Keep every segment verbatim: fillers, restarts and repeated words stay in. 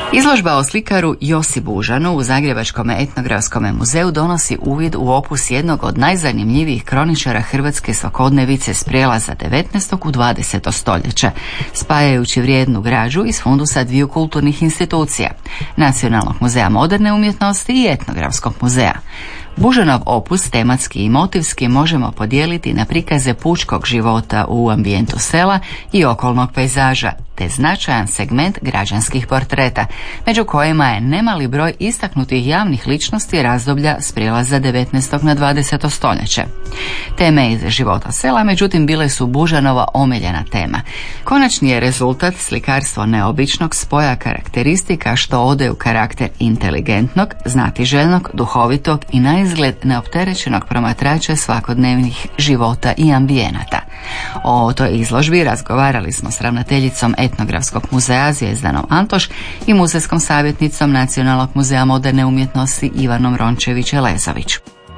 Izložba o slikaru Josi Bužanu u Zagrebačkom etnografskom muzeju donosi uvid u opus jednog od najzanimljivijih kroničara hrvatske svakodnevice s prijelaza devetnaestog u dvadeseto stoljeće, spajajući vrijednu građu iz fundusa dviju kulturnih institucija, Nacionalnog muzeja moderne umjetnosti i Etnografskog muzeja. Bužanov opus tematski i motivski možemo podijeliti na prikaze pučkog života u ambijentu sela i okolnog pejzaža, te značajan segment građanskih portreta, među kojima je nemali broj istaknutih javnih ličnosti razdoblja s prijelaza devetnaestog na dvadeseto stoljeće. Teme iz života sela, međutim, bile su Bužanova omiljena tema. Konačni je rezultat slikarstvo neobičnog spoja karakteristika što ode u karakter inteligentnog, znatiželjnog, duhovitog i na izgled neopterećenog promatrača svakodnevnih života i ambijenata. O toj izložbi razgovarali smo s ravnateljicom Etnografskog muzeja Zvjezdanom Antoš i muzejskom savjetnicom Nacionalnog muzeja moderne umjetnosti Ivanom Rončević-Elezović.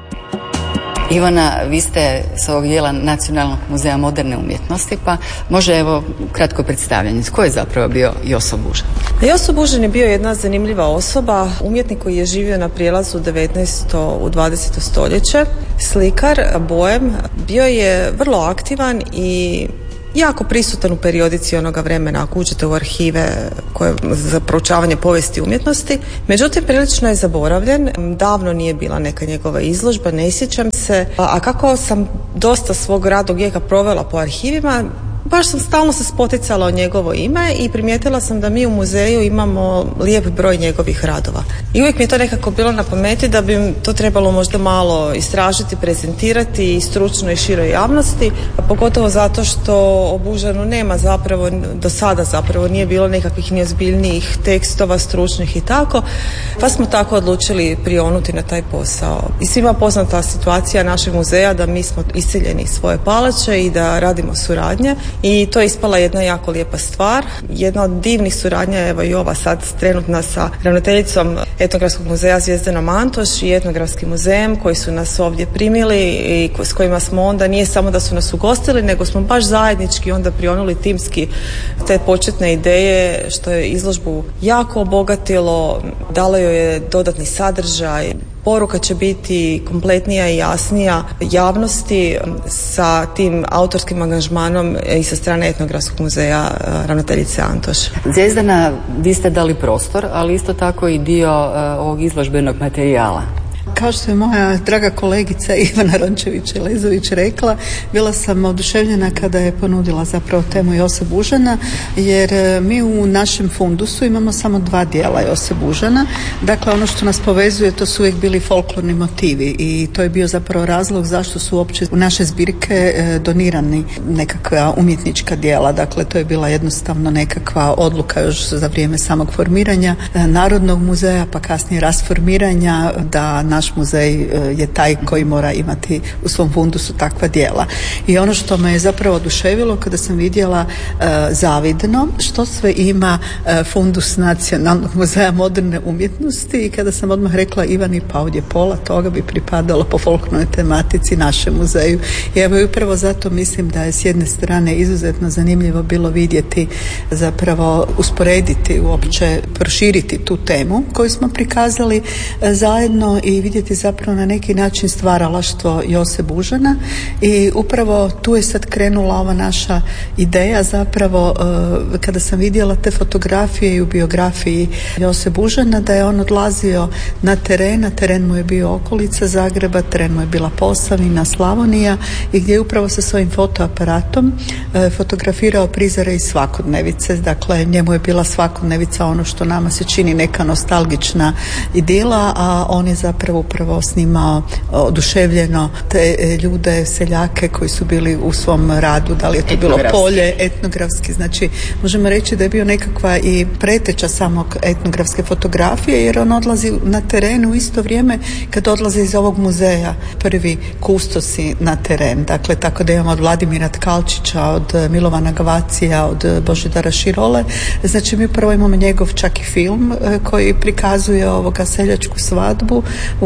Ivana, vi ste s ovog dijela Nacionalnog muzeja moderne umjetnosti, pa može evo kratko predstavljanje. Tko je zapravo bio Joso Bužan? Joso Bužan je bio jedna zanimljiva osoba, umjetnik koji je živio na prijelazu devetnaesto u dvadeseto stoljeće, slikar, bojem, bio je vrlo aktivan i jako prisutan u periodici onoga vremena, ako uđete u arhive koje, za proučavanje povijesti umjetnosti. Međutim, prilično je zaboravljen, davno nije bila neka njegova izložba, ne sjećam se. A kako sam dosta svog radnog vijeka provela po arhivima, baš sam stalno se spoticala o njegovo ime i primijetila sam da mi u muzeju imamo lijep broj njegovih radova. I uvijek mi je to nekako bilo na pameti da bi to trebalo možda malo istražiti, prezentirati i stručno i široj javnosti, pogotovo zato što o Bužanu nema zapravo, do sada zapravo nije bilo nekakvih neozbiljnijih tekstova stručnih i tako, pa smo tako odlučili prionuti na taj posao. I svima poznata situacija našeg muzeja da mi smo iseljeni iz svoje palače i da radimo suradnje. I to je ispala jedna jako lijepa stvar. Jedna od divnih suradnja, evo i ova sad trenutna sa ravnateljicom Etnografskog muzeja Zvjezdanom Antoš i Etnografskim muzejem koji su nas ovdje primili i s kojima smo onda, nije samo da su nas ugostili, nego smo baš zajednički onda prionuli timski te početne ideje, što je izložbu jako obogatilo, dalo joj je dodatni sadržaj. Poruka će biti kompletnija i jasnija javnosti sa tim autorskim angažmanom i sa strane Etnografskog muzeja ravnateljice Antoš. Zvezdana, vi ste dali prostor, ali isto tako i dio uh, ovog izložbenog materijala. Kao što je moja draga kolegica Ivana Rončević-Elezović rekla, bila sam oduševljena kada je ponudila zapravo temu Jose Bužana, jer mi u našem fundusu imamo samo dva dijela Jose Bužana. Dakle, ono što nas povezuje, to su uvijek bili folklorni motivi i to je bio zapravo razlog zašto su uopće u naše zbirke donirani nekakva umjetnička djela. Dakle, to je bila jednostavno nekakva odluka još za vrijeme samog formiranja Narodnog muzeja, pa kasnije rasformiranja, da naš muzej je taj koji mora imati u svom fundusu takva djela. I ono što me je zapravo oduševilo kada sam vidjela uh, zavidno što sve ima uh, fundus Nacionalnog muzeja moderne umjetnosti i kada sam odmah rekla Ivani, pa ovdje pola toga bi pripadalo po folklornoj tematici našem muzeju. I evo i upravo zato mislim da je s jedne strane izuzetno zanimljivo bilo vidjeti, zapravo usporediti, uopće proširiti tu temu koju smo prikazali uh, zajedno i vidjeti zapravo na neki način stvaralaštvo Jose Bužana i upravo tu je sad krenula ova naša ideja zapravo uh, kada sam vidjela te fotografije i u biografiji Jose Bužana da je on odlazio na teren, na teren mu je bio okolica Zagreba, teren mu je bila Posavina, Slavonija i gdje je upravo sa svojim fotoaparatom uh, fotografirao prizore iz svakodnevice, dakle njemu je bila svakodnevica ono što nama se čini neka nostalgična idila, a on je zapravo upravo snimao oduševljeno te ljude, seljake koji su bili u svom radu, da li je to bilo polje, etnografski, znači možemo reći da je bio nekakva i preteča samog etnografske fotografije jer on odlazi na terenu u isto vrijeme kad odlazi iz ovog muzeja prvi kustosi na teren, dakle tako da imamo od Vladimira Tkalčića, od Milovana Gavacija, od Božidara Širole, znači mi prvo imamo njegov čak i film koji prikazuje ovoga seljačku svadbu u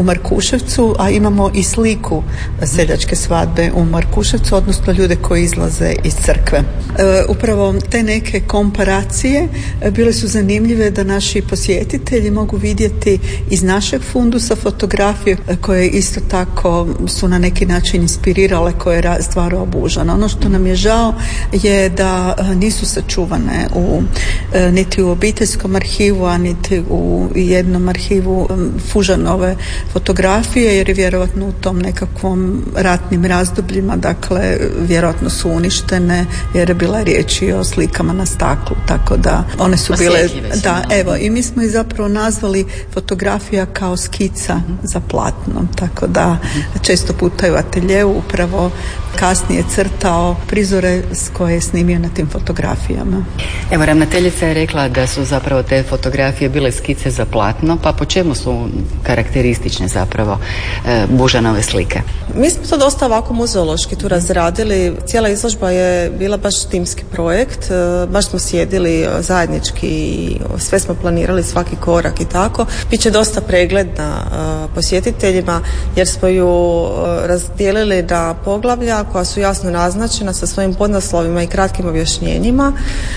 Markuševcu, a imamo i sliku seljačke svadbe u Markuševcu, odnosno ljude koji izlaze iz crkve. E, upravo te neke komparacije bile su zanimljive da naši posjetitelji mogu vidjeti iz našeg fundusa fotografije koje isto tako su na neki način inspirirale koje je stvarao Bužan. Ono što nam je žao je da nisu sačuvane u, niti u obiteljskom arhivu, a niti u jednom arhivu Fužanove fotografije, jer je vjerojatno u tom nekakvom ratnim razdobljima, dakle vjerojatno su uništene jer je bila riječ i o slikama na staklu, tako da one su bile, da, evo, i mi smo ih zapravo nazvali fotografija kao skica mm-hmm. za platno, tako da mm-hmm. često puta je u ateljeu upravo kasnije crtao prizore s koje je snimio na tim fotografijama. Evo, ravnateljica je rekla da su zapravo te fotografije bile skice za platno, pa po čemu su karakteristične zapravo e, Bužanove slike? Mi smo to dosta ovako muzeološki tu razradili. Cijela izložba je bila baš timski projekt, e, baš smo sjedili zajednički i sve smo planirali, svaki korak i tako. Biće dosta pregledna e, posjetiteljima jer smo ju e, razdijelili na poglavlja koja su jasno naznačena sa svojim podnaslovima i kratkim objašnjenjima.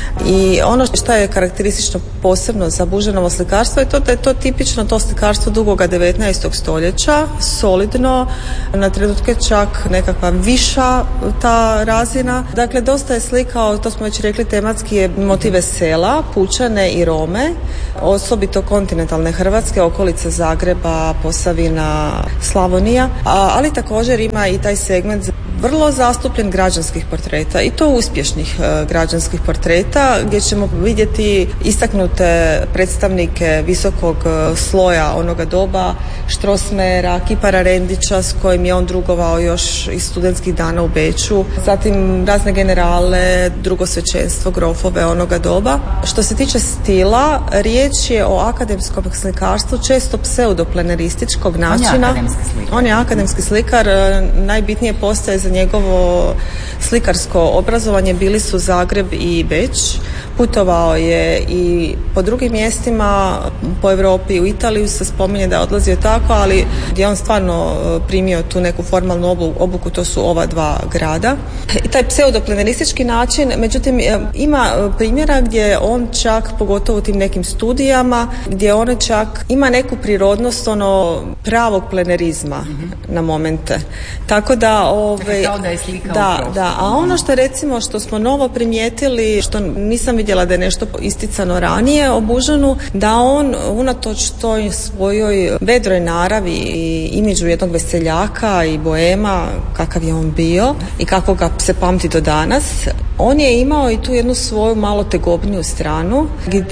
I ono što je karakteristično posebno za Bužanovo slikarstvo je to da je to tipično to slikarstvo dugoga devetnaestog stoljeća, solidno, na trenutke čak nekakva viša ta razina. Dakle, dosta je slikao, to smo već rekli, tematski je motive sela, Pučane i Rome, osobito kontinentalne Hrvatske, okolice Zagreba, Posavina, Slavonija, ali također ima i taj segment vrlo zastupljen građanskih portreta i to uspješnih e, građanskih portreta gdje ćemo vidjeti istaknute predstavnike visokog e, sloja onoga doba, Strossmayera, Kipara Rendića s kojim je on drugovao još iz studentskih dana u Beču, zatim razne generale, drugosvećenstvo, grofove onoga doba. Što se tiče stila, riječ je o akademskom slikarstvu, često pseudoplenerističkog načina. On je akademski slikar. On je akademski slikar, najbitnije postaje za njegovo slikarsko obrazovanje bili su Zagreb i Beč. Putovao je i po drugim mjestima po Europi, u Italiju se spominje da je odlazio tako, ali gdje on stvarno primio tu neku formalnu obuku, to su ova dva grada. I taj pseudopleneristički način, međutim, ima primjera gdje on čak, pogotovo u tim nekim studijama, gdje on čak ima neku prirodnost ono pravog plenerizma mm-hmm. na momente. Tako da ove, kao da je slikao da, da, a ono što recimo što smo novo primijetili, što nisam vidjela da je nešto isticano ranije o Bužanu, da on unatoč toj svojoj vedroj naravi i imidžu jednog veseljaka i boema, kakav je on bio i kako ga se pamti do danas, on je imao i tu jednu svoju malo tegobniju stranu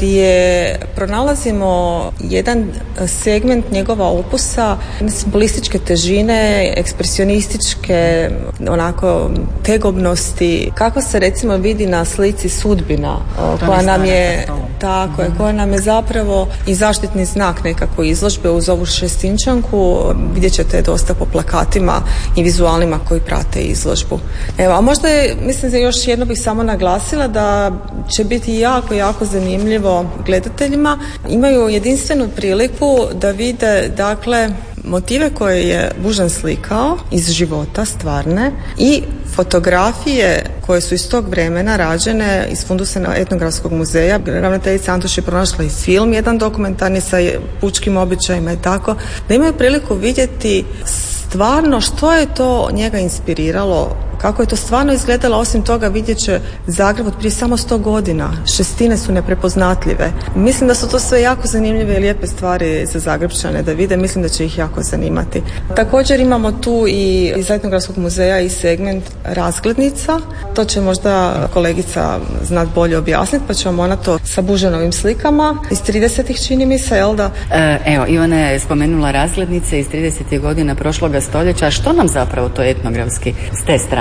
gdje pronalazimo jedan segment njegova opusa simbolističke težine, ekspresionističke onako tegobnosti, kako se recimo vidi na slici Sudbina koja nam je tako je, koja nam je zapravo i zaštitni znak nekako izložbe uz ovu šestinčanku, vidjet ćete dosta po plakatima i vizualnima koji prate izložbu. Evo, a možda je, mislim da još jedno bih samo naglasila da će biti jako, jako zanimljivo gledateljima. Imaju jedinstvenu priliku da vide, dakle, motive koje je Bužan slikao iz života stvarne i fotografije koje su iz tog vremena rađene iz fundusa Etnografskog muzeja. Ravnateljica Antuš je pronašla i film, jedan dokumentarni sa pučkim običajima i tako, da imaju priliku vidjeti stvarno što je to njega inspiriralo, kako je to stvarno izgledalo. Osim toga vidjet će Zagreb od prije samo sto godina. Šestine su neprepoznatljive. Mislim da su to sve jako zanimljive i lijepe stvari za Zagrepčane da vide. Mislim da će ih jako zanimati. Također imamo tu i iz Etnografskog muzeja i segment razglednica. To će možda kolegica znat bolje objasniti, pa će vam ona to sa Bužanovim slikama iz tridesetih čini mi se, jel da? E, evo, Ivana je spomenula razglednice iz tridesetih godina prošloga stoljeća. Što nam zapravo to etnografski s te strane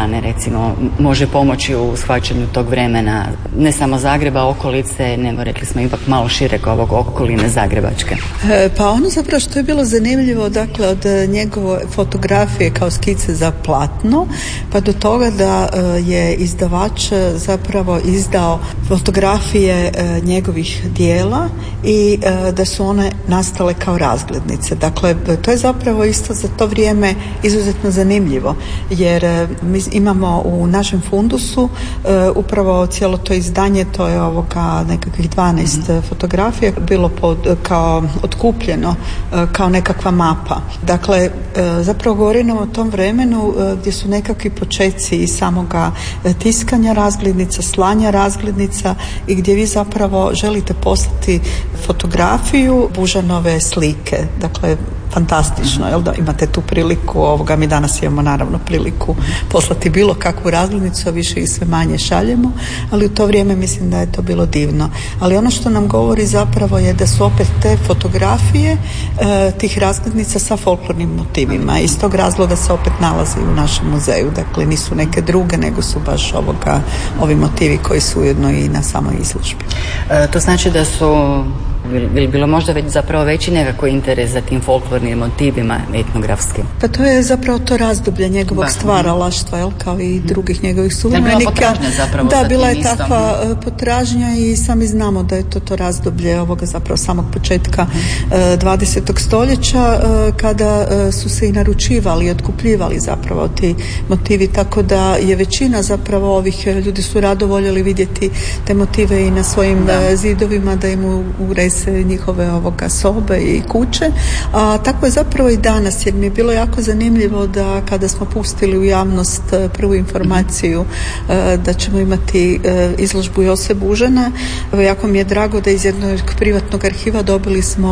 strane recimo može pomoći u shvaćanju tog vremena, ne samo Zagreba, okolice, nego rekli smo ipak malo šireg ovog okoline zagrebačke? E, pa ono zapravo što je bilo zanimljivo, dakle od njegove fotografije kao skice za platno, pa do toga da je izdavač zapravo izdao fotografije njegovih dijela i da su one nastale kao razglednice. Dakle, to je zapravo isto za to vrijeme izuzetno zanimljivo, jer mi imamo u našem fundusu upravo cijelo to izdanje, to je ovoga nekakvih dvanaest mm-hmm. fotografija bilo pod, kao otkupljeno kao nekakva mapa. Dakle, zapravo govorimo o tom vremenu gdje su nekakvi počeci i samoga tiskanja razglednica, slanja razglednica i gdje vi zapravo želite poslati fotografiju Bužanove slike. Dakle, fantastično, jel da imate tu priliku, ovoga mi danas imamo naravno priliku poslati bilo kakvu razglednicu, a više i sve manje šaljemo, ali u to vrijeme mislim da je to bilo divno. Ali ono što nam govori zapravo je da su opet te fotografije e, tih razglednica sa folklornim motivima. Iz tog razloga se opet nalazi u našem muzeju, dakle nisu neke druge, nego su baš ovoga, ovi motivi koji su ujedno i na samoj izložbi. E, to znači da su Bi bilo možda već zapravo veći nekako interes za tim folklornim motivima etnografskim? Pa to je zapravo to razdoblje njegovog da. stvaralaštva, jel, kao i drugih njegovih suvremenika. Bila potražnja zapravo. Da, bila je takva potražnja i sami znamo da je to to razdoblje ovoga zapravo samog početka dvadesetog stoljeća kada su se i naručivali i otkupljivali zapravo ti motivi, tako da je većina zapravo ovih ljudi su rado voljeli vidjeti te motive i na svojim da. zidovima, da im ureze njihove ovoga sobe i kuće, a tako je zapravo i danas, jer mi je bilo jako zanimljivo da kada smo pustili u javnost prvu informaciju da ćemo imati izložbu Jose Bužana, jako mi je drago da iz jednog privatnog arhiva dobili smo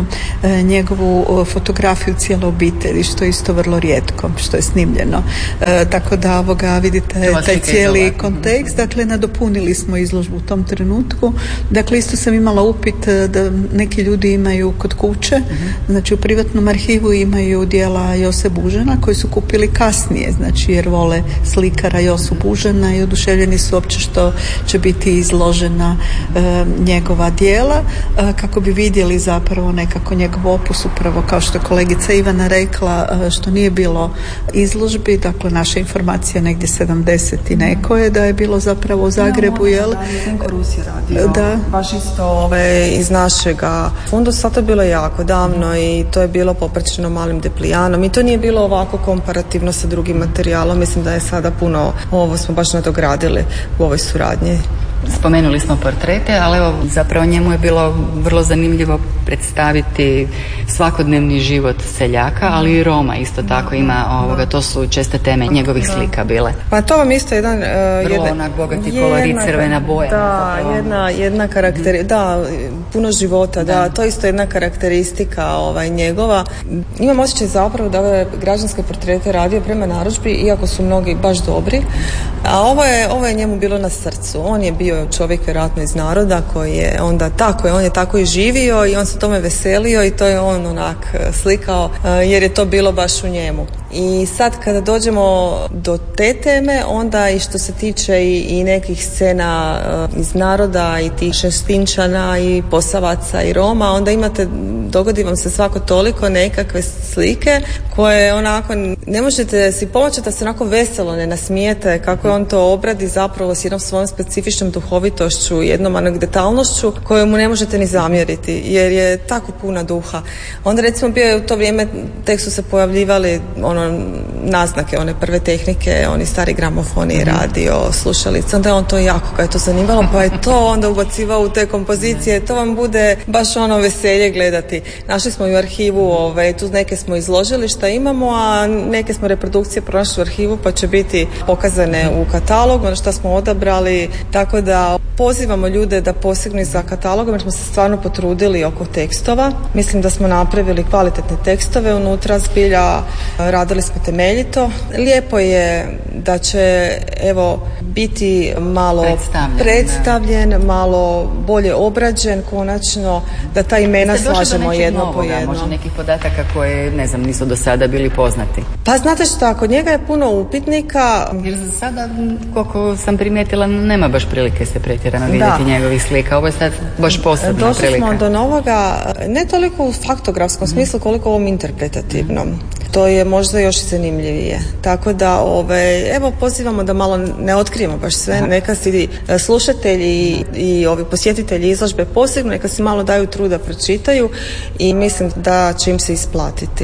njegovu fotografiju cijele obitelji, što je isto vrlo rijetko, što je snimljeno. Tako da ovoga vidite taj cijeli kontekst, dakle nadopunili smo izložbu u tom trenutku. Dakle, isto sam imala upit da neki ljudi imaju kod kuće, uh-huh. znači u privatnom arhivu imaju dijela Jose Bužana koji su kupili kasnije, znači jer vole slikara Josu Bužana i oduševljeni su uopće što će biti izložena e, njegova dijela, e, kako bi vidjeli zapravo nekako njegov opus, upravo kao što je kolegica Ivana rekla, e, što nije bilo izložbi, dakle naša informacija negdje sedamdeset i neko je da je bilo zapravo u Zagrebu, no, jel? Da, Rus je radio, da. baš isto ove iz našega fundusa, to je bilo jako davno i to je bilo popraćeno malim deplijanom i to nije bilo ovako komparativno sa drugim materijalom. Mislim da je sada puno, ovo smo baš nadogradili u ovoj suradnji. Spomenuli smo portrete, ali evo zapravo njemu je bilo vrlo zanimljivo predstaviti svakodnevni život seljaka, ali i Roma isto tako ima ovoga, to su česte teme njegovih slika bile. Pa to vam isto jedan... Uh, vrlo jedna, onak bogati kolorit, crvena boja. Da, jedna, jedna karakter, da, puno života, da. da, to je isto jedna karakteristika ovaj, njegova. Imam osjećaj zapravo da ove građanske portrete radio prema narudžbi, iako su mnogi baš dobri, a ovo je, ovo je njemu bilo na srcu. On je bio čovjek vjerojatno iz naroda koji je onda tako, on je tako i živio i on se tome veselio i to je on onak slikao jer je to bilo baš u njemu. I sad kada dođemo do te teme, onda i što se tiče i, i nekih scena uh, iz naroda i tih Šestinčana i Posavaca i Roma, onda imate, dogodi vam se svako toliko nekakve slike koje onako ne možete si pomoći da se onako veselo ne nasmijete kako je on to obradi zapravo s jednom svojom specifičnom duhovitošću, jednom anegdotalnošću koju mu ne možete ni zamjeriti jer je tako puna duha. Onda recimo bio je u to vrijeme, tek su se pojavljivali ono naznake, one prve tehnike, oni stari gramofoni, radio, slušalice, onda je on to jako, ga je to zanimalo, pa je to onda ubacivao u te kompozicije, to vam bude baš ono veselje gledati. Našli smo i u arhivu, ove, tu neke smo izložili šta imamo, a neke smo reprodukcije pronašli u arhivu, pa će biti pokazane u katalogu, ono šta smo odabrali, tako da da pozivamo ljude da posegnu za katalogom jer smo se stvarno potrudili oko tekstova. Mislim da smo napravili kvalitetne tekstove unutra, zbilja radili smo temeljito. Lijepo je da će evo biti malo predstavljen, predstavljen malo bolje obrađen konačno, da ta imena slažemo jedno novoga, po jedno. Možda nekih podataka koje, ne znam, nisu do sada bili poznati. Pa znate šta, kod njega je puno upitnika. Jer za sada, koliko sam primijetila, nema baš prilike se pretjerano vidjeti da. njegovih slika. Ovo je sad baš posebna Došli prilika. Došli smo do novoga, ne toliko u faktografskom smislu, koliko u ovom interpretativnom. To je možda još zanimljivije. Tako da, ove, evo, pozivamo da malo ne otkrijemo baš sve. Aha. Neka si slušatelji i, i ovi posjetitelji izložbe posebno, neka si malo daju truda pročitaju i mislim da će im se isplatiti.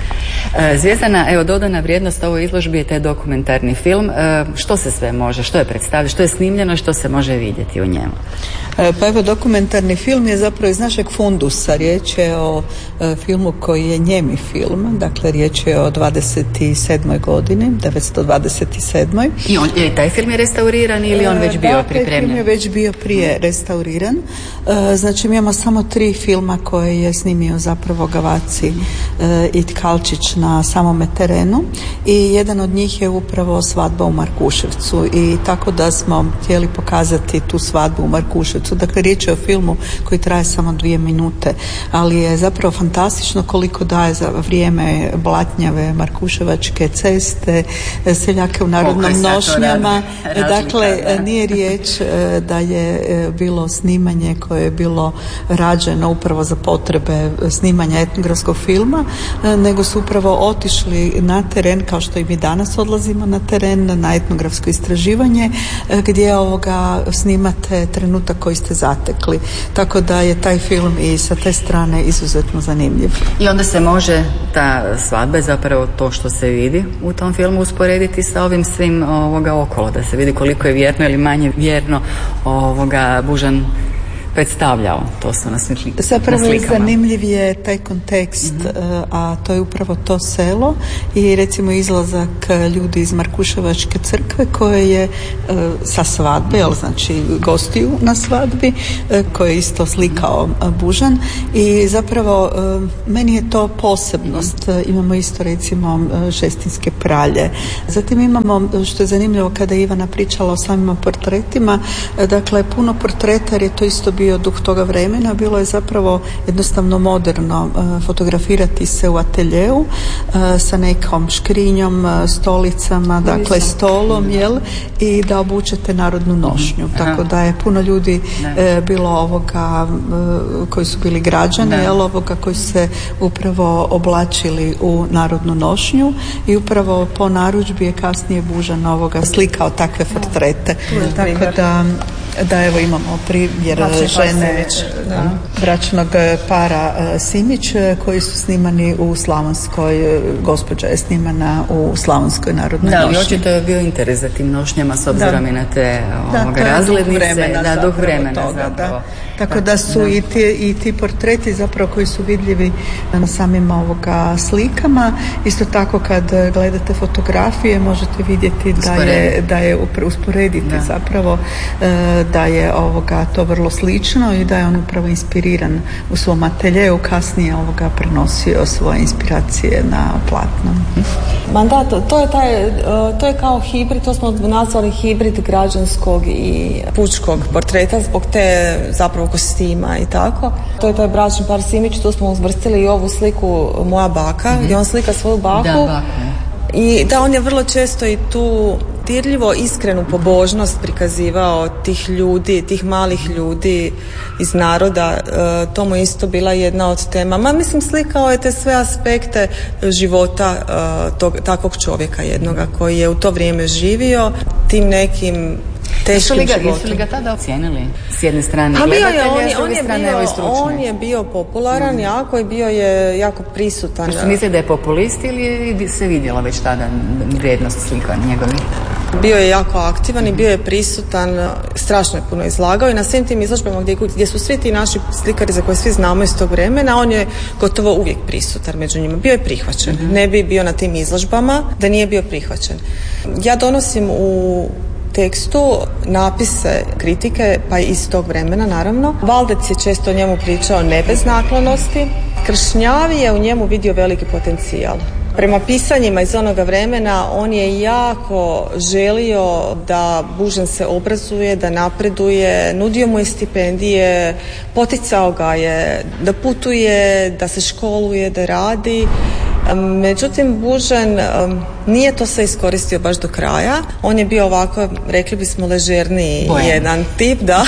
Mhm. Zvijezdana, evo, dodana vrijednost ovoj izložbi je taj dokumentarni film. Što se sve može, što je predstavljeno, što je snimljeno, što se može vidjeti u njemu? Pa evo, dokumentarni film je zapravo iz našeg fundusa. Riječ je o e, filmu koji je njemi film, dakle riječ je o dvadeset sedmoj godini, devetsto dvadeset sedmoj. I on, je taj film je restauriran ili on već bio da, pripremljen? Taj film je već bio prije restauriran. E, znači mi imamo samo tri filma koje je snimio zapravo Gavaci e, i Tkalčić na samome terenu i jedan od njih je upravo Svadba u Markuševcu i tako da smo htjeli pokazati tu svadbu u Markuševcu. Dakle, riječ je o filmu koji traje samo dvije minute, ali je zapravo fantastično koliko daje za vrijeme blatnjave Markuševačke ceste, seljake u narodnom nošnjama. Dakle, da. Nije riječ da je bilo snimanje koje je bilo rađeno upravo za potrebe snimanja etnografskog filma, nego su upravo otišli na teren, kao što i mi danas odlazimo na teren, na etnografsko istraživanje, gdje ovoga snimate trenutak koji ste zatekli. Tako da je taj film i sa te strane izuzetno zanimljiv. I onda se može ta svadba, zapravo to što se vidi u tom filmu, usporediti sa ovim svim ovoga okolo, da se vidi koliko je vjerno ili manje vjerno ovoga Bužan predstavljao. To su na slikama. Zapravo zanimljiv je taj kontekst, mm-hmm. a to je upravo to selo i recimo izlazak ljudi iz Markuševačke crkve koje je sa svadbe, jel, znači gostiju na svadbi, koje je isto slikao Bužan i zapravo meni je to posebnost. Imamo isto recimo Šestinske pralje. Zatim imamo, što je zanimljivo kada je Ivana pričala o samim portretima, dakle puno portreta jer je to isto bio bio duh toga vremena, bilo je zapravo jednostavno moderno fotografirati se u ateljeu sa nekom škrinjom, stolicama, dakle stolom, jel, i da obučete narodnu nošnju. Aha. Tako da je puno ljudi e, bilo ovoga koji su bili građani, jel, ovoga koji se upravo oblačili u narodnu nošnju i upravo po narudžbi je kasnije Bužan ovoga slikao takve portrete. Tako da Da, evo imamo primjer žene, da, bračnog para Simić koji su snimani u Slavonskoj, gospođa je snimana u Slavonskoj narodnoj nošnji. Da, ali očito je bio interes za tim nošnjama s obzirom da. I na te ovoga, da, razglednice, da, duh vremena toga, zapravo. Da. Tako da su i ti, i ti portreti zapravo koji su vidljivi na samim ovoga slikama. Isto tako kad gledate fotografije možete vidjeti da je, da je usporediti da. zapravo da je ovoga to vrlo slično i da je on upravo inspiriran u svom ateljeu, kasnije ovoga prenosio svoje inspiracije na platno. Mandat, to je taj, to je kao hibrid, to smo nazvali hibrid građanskog i pučkog portreta zbog te zapravo kostima i tako. To je taj bračni par Simić, tu smo uvrstili i ovu sliku Moja baka, mm-hmm. gdje on slika svoju baku. Da, baka. I da, on je vrlo često i tu dirljivo iskrenu pobožnost prikazivao tih ljudi, tih malih ljudi iz naroda. E, to mu isto bila jedna od tema. Ma mislim, slikao je te sve aspekte života e, tog, takvog čovjeka jednoga koji je u to vrijeme živio tim nekim teškim životom. Jesu li ga tada ocijenili? S jedne strane pa gledatelja, on, s druge strane evo i stručne. On je bio popularan, mm. jako, i bio je jako prisutan. Što mislite da je populist ili se vidjela već tada vrijednost slika njegovih? Bio je jako aktivan i bio je prisutan, strašno je puno izlagao i na svim tim izložbama gdje, gdje su svi ti naši slikari za koje svi znamo iz tog vremena, on je gotovo uvijek prisutan među njima. Bio je prihvaćen. Mm-hmm. Ne bi bio na tim izložbama da nije bio prihvaćen. Ja donosim u tekstu napise kritike, pa iz tog vremena naravno. Valdec je često o njemu pričao ne bez naklonosti. Kršnjavi je u njemu vidio veliki potencijal. Prema pisanjima iz onoga vremena on je jako želio da Bužan se obrazuje, da napreduje, nudio mu je stipendije, poticao ga je da putuje, da se školuje, da radi. Međutim, Bužan nije to sve iskoristio baš do kraja. On je bio ovako, rekli bismo, ležerniji Bojan. Jedan tip, da.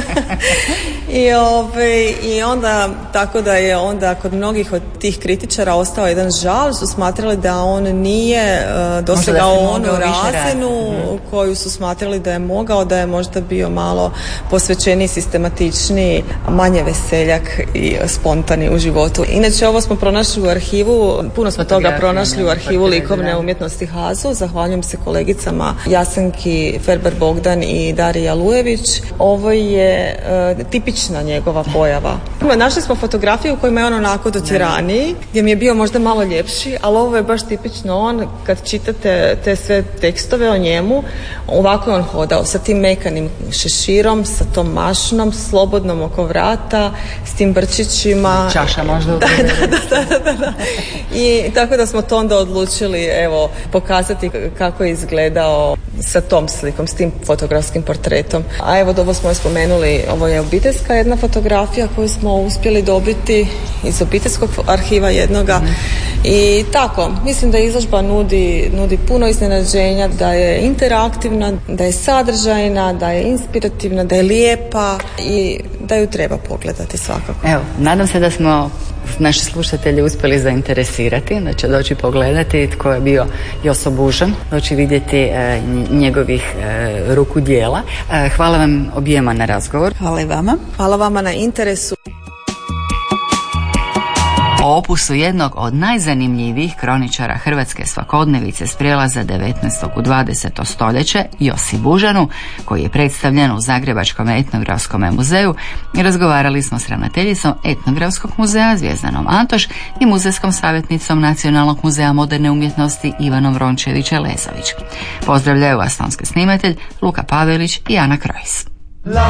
I, ove, I onda, tako da je onda kod mnogih od tih kritičara ostao jedan žal, su smatrali da on nije uh, dosegao onu razinu mm. koju su smatrali da je mogao, da je možda bio malo posvećeniji, sistematičniji, manje veseljak i spontani u životu. Inače, ovo smo pronašli u arhivu, puno smo toga pronašli u arhivu likovne umjetnosti Hazu. Zahvaljujem se kolegicama Jasenki Ferber-Bogdan i Dariji Alujević. Ovo je uh, tipična njegova pojava. Našli smo fotografiju u kojima je on onako dotjeraniji, gdje mi je bio možda malo ljepši, ali ovo je baš tipično on. Kad čitate te sve tekstove o njemu, ovako je on hodao sa tim mekanim šeširom, sa tom mašnom, slobodnom oko vrata, s tim brčićima. Čaša možda u da, da, da, da, da, da. I tako da smo to onda odlučili, evo, pokazati kako je izgledao sa tom slikom, s tim fotografskim portretom. A evo, dobro smo je spomenuli, ovo je obiteljska jedna fotografija koju smo uspjeli dobiti iz obiteljskog arhiva jednoga. Mm. I tako, mislim da izložba nudi, nudi puno iznenađenja, da je interaktivna, da je sadržajna, da je inspirativna, da je lijepa i da ju treba pogledati svakako. Evo, nadam se da smo naši slušatelji uspjeli zainteresirati, da će doći pogledati tko je bio Joso Bužan, doći vidjeti e, njegovih e, ruku djela. E, hvala vam objema na razgovor. Hvala i vama. Hvala vama na interesu. O opusu jednog od najzanimljivijih kroničara hrvatske svakodnevice s prijelaza devetnaestog u dvadeseto stoljeće, Josi Bužanu, koji je predstavljen u Zagrebačkom etnografskom muzeju, razgovarali smo s ravnateljicom Etnografskog muzeja Zvjezdanom Antoš i muzejskom savjetnicom Nacionalnog muzeja moderne umjetnosti Ivanom Rončević-Elezović. Pozdravljaju vas tonski snimatelj Luka Pavelić i Ana Krojs.